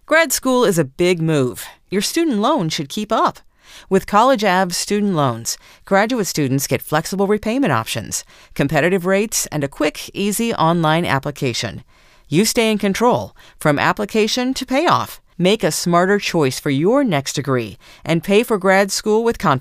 Grad school is a big move. Your student loan should keep up. With College Ave student loans, graduate students get flexible repayment options, competitive rates, and a quick, easy online application. You stay in control from application to payoff. Make a smarter choice for your next degree and pay for grad school with confidence.